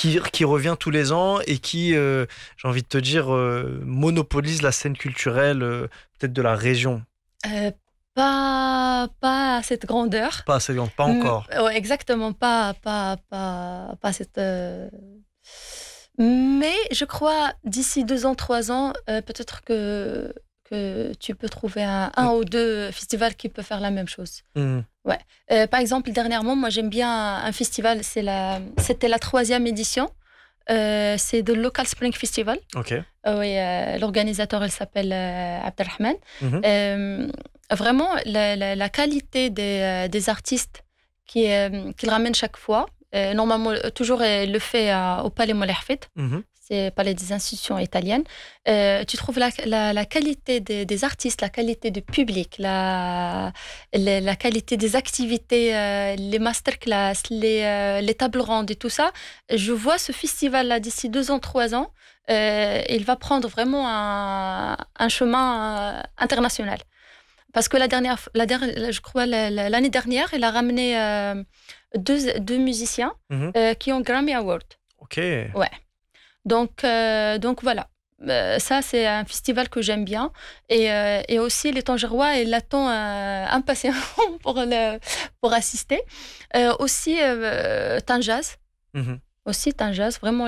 qui revient tous les ans et qui, j'ai envie de te dire, monopolise la scène culturelle, peut-être de la région. Euh, pas à cette grandeur. Pas assez grande, pas encore. Ouais, exactement, pas cette. Mais je crois d'ici 2 ans, 3 ans, peut-être que tu peux trouver un ou deux festivals qui peuvent faire la même chose. Mhm. Ouais. Par exemple, dernièrement, moi j'aime bien un festival, c'était la 3e édition. C'est le Local Spring Festival. Ok. Oui, l'organisateur, elle s'appelle Abdelrahman. Mhm. Vraiment, la qualité des artistes qu'il ramène chaque fois, normalement, toujours, il le fait au Palais Moulay Hafid, Mhm. c'est le Palais des institutions italiennes. Tu trouves la qualité des artistes, la qualité du public, la qualité des activités, les masterclass, les tables rondes et tout ça. Je vois ce festival-là d'ici 2 ans, 3 ans. Il va prendre vraiment un chemin international. Parce que je crois l'année dernière, il a ramené deux musiciens Mhm. qui ont Grammy Award. Ok. Ouais. Donc voilà. Ça, c'est un festival que j'aime bien. Et aussi, les Tangerois, ils l'attendent impatiemment pour assister. Aussi, Tanjaz. Mhm. Aussi, Tanjaz, vraiment,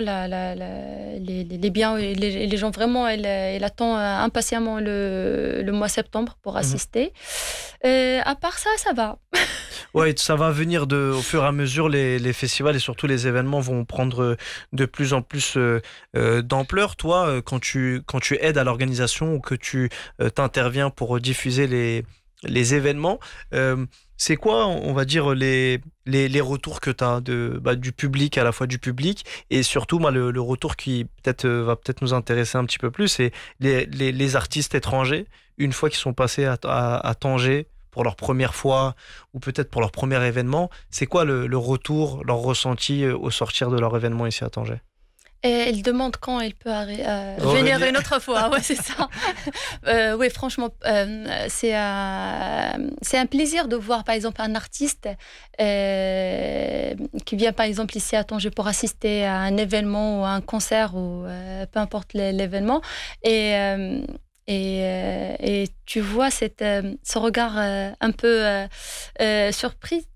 les gens, vraiment, ils attendent impatiemment le mois septembre pour Mhm. assister. À part ça, ça va. Ouais, ça va venir au fur et à mesure, les festivals et surtout les événements vont prendre de plus en plus d'ampleur. Toi, quand tu aides à l'organisation ou que tu t'interviens pour diffuser les événements, c'est quoi, on va dire, les retours que tu as du public, à la fois du public, et surtout, moi, le retour qui peut-être va peut-être nous intéresser un petit peu plus, c'est les artistes étrangers, une fois qu'ils sont passés à Tanger, pour leur première fois ou peut-être pour leur premier événement, c'est quoi le retour, leur ressenti au sortir de leur événement ici à Tanger? Et il demande quand il peut venir Revenir. une autre fois. Ouais, c'est ça. Oui, franchement, c'est un plaisir de voir, par exemple, un artiste qui vient, par exemple, ici à Tanger pour assister à un événement ou à un concert ou peu importe l'événement. Et, euh, et tu vois ce regard un peu surpris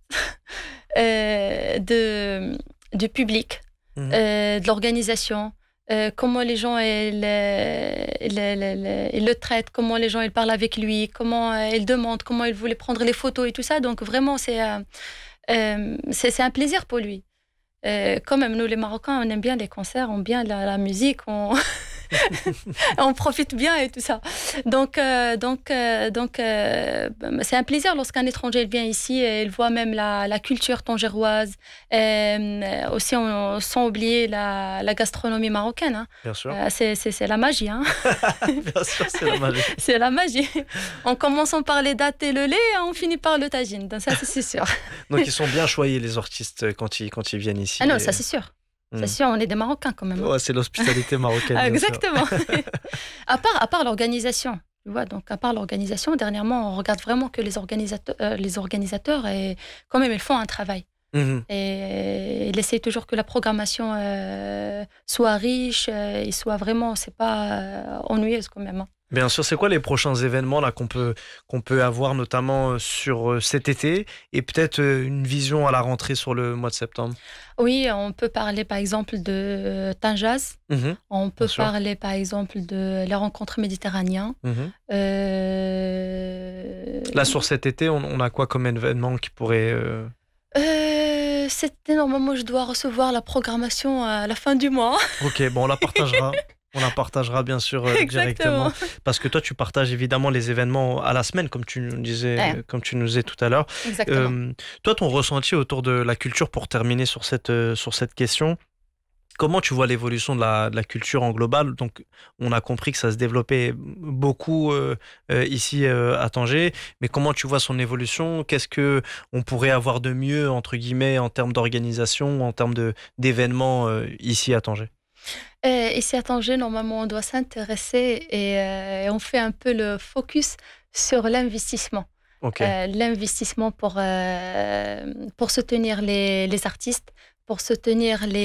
du public, Mhm. de l'organisation, comment les gens ils le traitent, comment les gens ils parlent avec lui, comment ils demandent, comment ils voulaient prendre les photos et tout ça. Donc vraiment, c'est un plaisir pour lui. Quand même, nous les Marocains, on aime bien les concerts, on aime bien la musique, on profite bien et tout ça. C'est un plaisir lorsqu'un étranger vient ici et il voit même la culture tangéroise. Aussi, sans oublier la gastronomie marocaine, hein. Bien sûr. C'est la magie, hein. Bien sûr, c'est la magie. C'est la magie. En commençant par les dattes et le lait, on finit par le tagine. Donc ça, c'est sûr. Donc ils sont bien choyés, les artistes, quand ils viennent ici. Ah non, ça c'est sûr. C'est sûr, on est des Marocains quand même, hein. Ouais, c'est l'hospitalité marocaine, Ah, bien sûr. exactement. À part l'organisation, tu vois, donc à part l'organisation, dernièrement, on regarde vraiment que les organisateurs, et quand même, ils font un travail. Mhm. Et ils essayent toujours que la programmation soit riche et soit vraiment, c'est pas ennuyeuse quand même, hein. Bien sûr, c'est quoi les prochains événements là qu'on peut avoir notamment sur cet été et peut-être une vision à la rentrée sur le mois de septembre? Oui, on peut parler par exemple de Tanjaz. Mhm. On Bien peut sûr. parler par exemple de les rencontres méditerranéennes. Mhm. Euh, Là, sur cet été, on a quoi comme événement qui pourrait... C'était normalement, je dois recevoir la programmation à la fin du mois. Ok, bon, on la partagera. On la partagera bien sûr directement. Exactement. Parce que toi, tu partages évidemment les événements à la semaine, comme tu nous disais, Ouais, comme tu nous disais tout à l'heure. exactement. Toi, ton ressenti autour de la culture, pour terminer sur cette question, comment tu vois l'évolution de la culture en global? Donc, on a compris que ça se développait beaucoup ici à Tanger, mais comment tu vois son évolution? Qu'est-ce que on pourrait avoir de mieux, entre guillemets, en termes d'organisation, en termes d'événements ici à Tanger? Ici à Tanger, normalement, on doit s'intéresser et on fait un peu le focus sur l'investissement. Ok. L'investissement pour soutenir les artistes, pour soutenir